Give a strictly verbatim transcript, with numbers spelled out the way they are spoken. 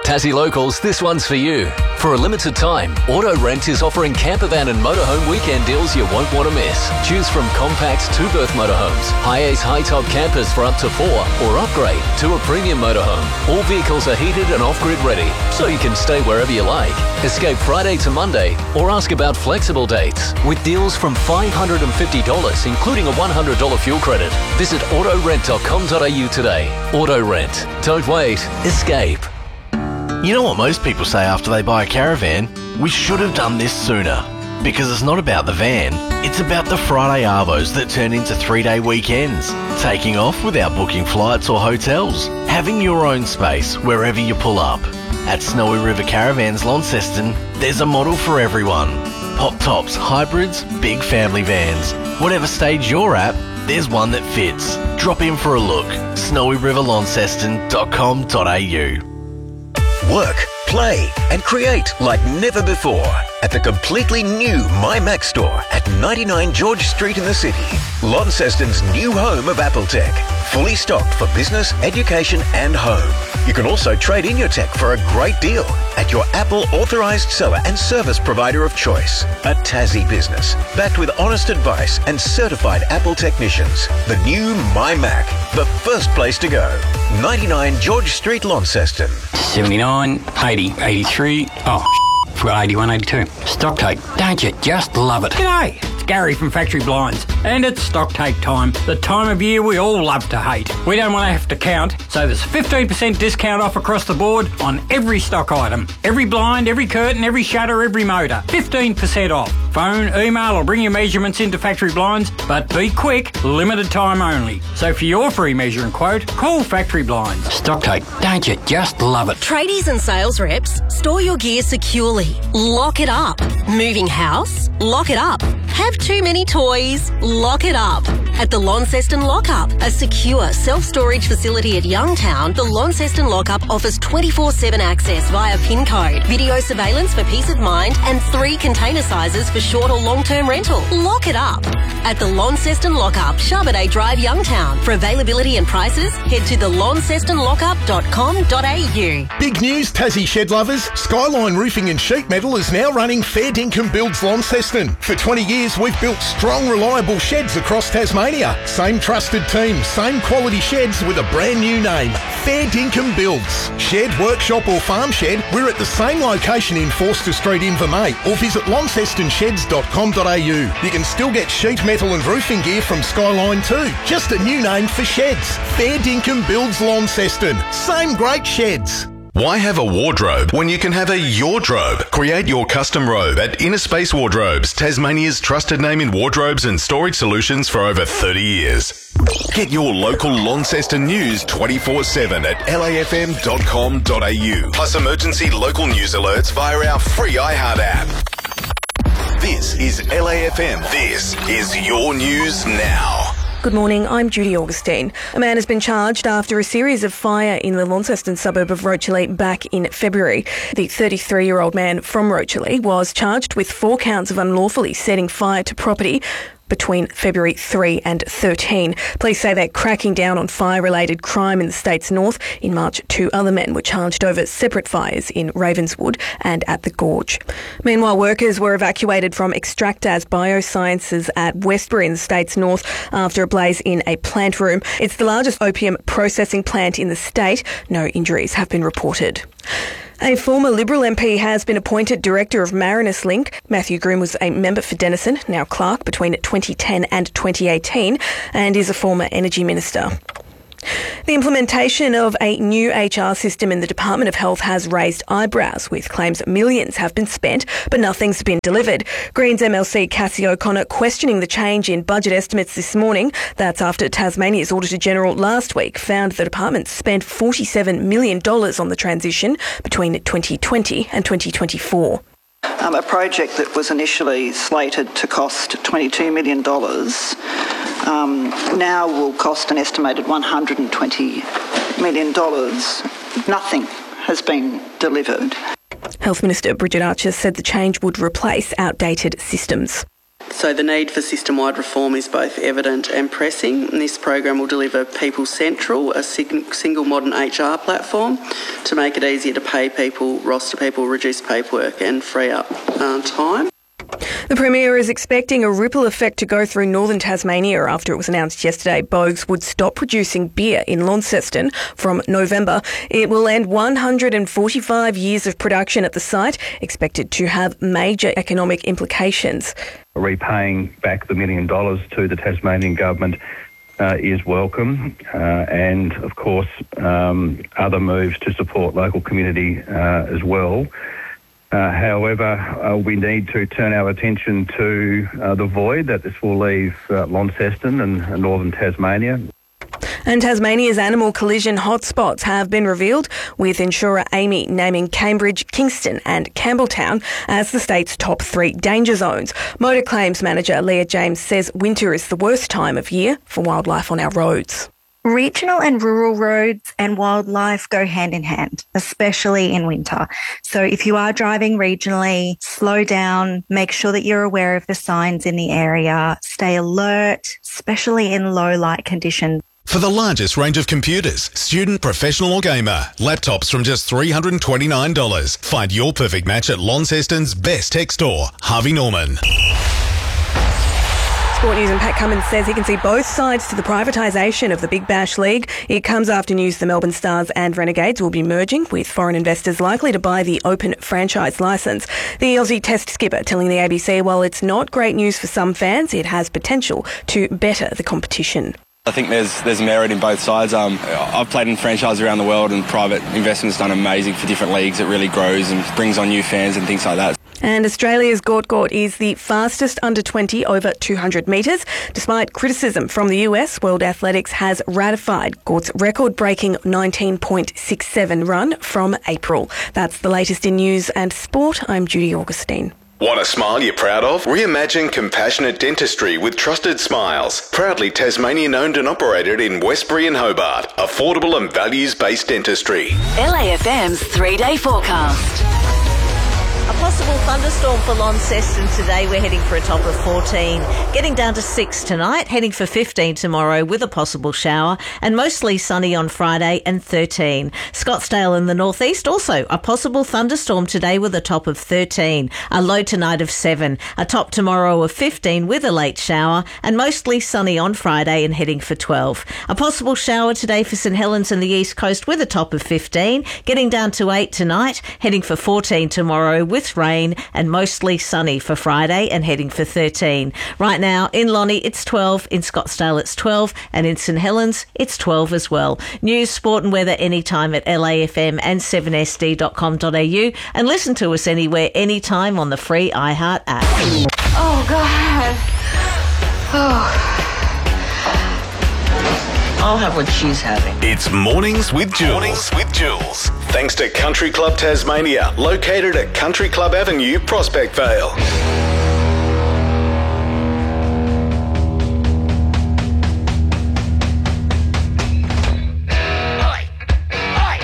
Tassie locals, this one's for you. For a limited time, Auto Rent is offering campervan and motorhome weekend deals you won't want to miss. Choose from compact two-berth motorhomes, high-ace high-top campers for up to four, or upgrade to a premium motorhome. All vehicles are heated and off-grid ready, so you can stay wherever you like. Escape Friday to Monday, or ask about flexible dates, with deals from five hundred fifty dollars, including a one hundred dollars fuel credit. Visit auto rent dot com dot a u today. Auto Rent. Don't wait. Escape. You know what most people say after they buy a caravan? We should have done this sooner. Because it's not about the van, it's about the Friday arvos that turn into three-day weekends. Taking off without booking flights or hotels. Having your own space wherever you pull up. At Snowy River Caravans Launceston, there's a model for everyone. Pop tops, hybrids, big family vans. Whatever stage you're at, there's one that fits. Drop in for a look. snowy river launceston dot com dot a u. Work, play and create like never before at the completely new MyMac store at ninety-nine George Street in the city. Launceston's new home of Apple Tech. Fully stocked for business, education and home. You can also trade in your tech for a great deal at your Apple authorised seller and service provider of choice. A Tassie business, backed with honest advice and certified Apple technicians. The new MyMac, the first place to go. ninety-nine George Street, Launceston. seventy-nine, eighty, eighty-three, oh, forgot eighty-one, eighty-two. Stock take, don't you just love it? G'day, it's Gary from Factory Blinds, and it's stock take time, the time of year we all love to hate. We don't want to have to count, so there's fifteen percent discount off across the board on every stock item. Every blind, every curtain, every shutter, every motor. fifteen percent off. Phone, email or bring your measurements into Factory Blinds, but be quick, limited time only. So for your free measuring quote, call Factory Blinds. Stock take, don't you just love it? Tradies and sales reps, store your gear securely. Lock it up. Moving house? Lock it up. Have too many toys? Lock it up. At the Launceston Lockup, a secure self-storage facility at Youngtown, the Launceston Lockup offers twenty-four seven access via PIN code, video surveillance for peace of mind, and three container sizes for short or long-term rental. Lock it up. At the Launceston Lockup, Charbonnet Drive, Youngtown. For availability and prices, head to the launceston lockup dot com dot a u. Big news, Tassie shed lovers. Skyline Roofing and Sheet Metal is now running Fair Dinkum Builds Launceston. For twenty years, we've built strong, reliable sheds across Tasmania. Same trusted team, same quality sheds with a brand new name. Fair Dinkum Builds. Shed, workshop or farm shed, we're at the same location in Forster Street, Invermay, or visit launceston sheds dot com dot a u. You can still get sheet metal and roofing gear from Skyline too. Just a new name for sheds. Fair Dinkum Builds Launceston. Same great sheds. Why have a wardrobe when you can have a Yordrobe? Create your custom robe at Inner Space Wardrobes, Tasmania's trusted name in wardrobes and storage solutions for over thirty years. Get your local Launceston news twenty-four seven at l a f m dot com dot a u. Plus emergency local news alerts via our free iHeart app. This is L A F M. This is your news now. Good morning, I'm Judy Augustine. A man has been charged after a series of fire in the Launceston suburb of Rochalie back in February. The thirty-three-year-old man from Rochalie was charged with four counts of unlawfully setting fire to property between February third and thirteen. Police say they're cracking down on fire-related crime in the state's north. In March, two other men were charged over separate fires in Ravenswood and at the Gorge. Meanwhile, workers were evacuated from Extractas Biosciences at Westbury in the state's north after a blaze in a plant room. It's the largest opium processing plant in the state. No injuries have been reported. A former Liberal M P has been appointed Director of Marinus Link. Matthew Groom was a member for Denison, now clerk, between twenty ten and twenty eighteen, and is a former Energy Minister. The implementation of a new H R system in the Department of Health has raised eyebrows, with claims that millions have been spent but nothing's been delivered. Greens M L C Cassie O'Connor questioning the change in budget estimates this morning. That's after Tasmania's Auditor-General last week found the department spent forty-seven million dollars on the transition between twenty twenty and twenty twenty-four. Um, a project that was initially slated to cost twenty-two million dollars um, now will cost an estimated one hundred twenty million dollars. Nothing has been delivered. Health Minister Bridget Archer said the change would replace outdated systems. So the need for system-wide reform is both evident and pressing, and this program will deliver People Central, a sig- single modern H R platform to make it easier to pay people, roster people, reduce paperwork and free up uh, time. The Premier is expecting a ripple effect to go through northern Tasmania after it was announced yesterday Boag's would stop producing beer in Launceston from November. It will end one hundred forty-five years of production at the site, expected to have major economic implications. Repaying back the million dollars to the Tasmanian government uh, is welcome, uh, and of course um, other moves to support local community uh, as well. Uh, however, uh, we need to turn our attention to uh, the void that this will leave uh, Launceston and, and northern Tasmania. And Tasmania's animal collision hotspots have been revealed, with insurer A M I naming Cambridge, Kingston and Campbelltown as the state's top three danger zones. Motor claims manager Leah James says winter is the worst time of year for wildlife on our roads. Regional and rural roads and wildlife go hand in hand, especially in winter. So if you are driving regionally, slow down, make sure that you're aware of the signs in the area, stay alert, especially in low light conditions. For the largest range of computers, student, professional or gamer, laptops from just three hundred twenty-nine dollars. Find your perfect match at Launceston's best tech store, Harvey Norman. Sport News and Pat Cummins says he can see both sides to the privatisation of the Big Bash League. It comes after news the Melbourne Stars and Renegades will be merging, with foreign investors likely to buy the Open franchise licence. The Aussie Test skipper telling the A B C while it's not great news for some fans, it has potential to better the competition. I think there's there's merit in both sides. Um, I've played in franchise around the world, and private investment's done amazing for different leagues. It really grows and brings on new fans and things like that. And Australia's Gort Gort is the fastest under twenty over two hundred metres. Despite criticism from the U S, World Athletics has ratified Gort's record-breaking nineteen point six seven run from April. That's the latest in news and sport. I'm Judy Augustine. Want a smile you're proud of? Reimagine compassionate dentistry with Trusted Smiles. Proudly Tasmanian owned and operated in Westbury and Hobart. Affordable and values-based dentistry. L A F M's three-day forecast. A possible thunderstorm for Launceston today. We're heading for a top of fourteen. Getting down to six tonight, heading for fifteen tomorrow with a possible shower, and mostly sunny on Friday and thirteen. Scottsdale in the northeast, also a possible thunderstorm today with a top of thirteen. A low tonight of seven. A top tomorrow of fifteen with a late shower, and mostly sunny on Friday and heading for twelve. A possible shower today for St Helens and the east coast with a top of fifteen. Getting down to eight tonight, heading for fourteen tomorrow with rain, and mostly sunny for Friday and heading for thirteen. Right now in Lonnie it's twelve, in Scottsdale it's twelve, and in St Helens it's twelve as well. News, sport and weather anytime at L A F M and seven S D dot com dot A U, and listen to us anywhere, anytime on the free iHeart app. Oh God. Oh. I'll have what she's having. It's Mornings with Jules. Mornings with Jules. Thanks to Country Club Tasmania, located at Country Club Avenue, Prospect Vale.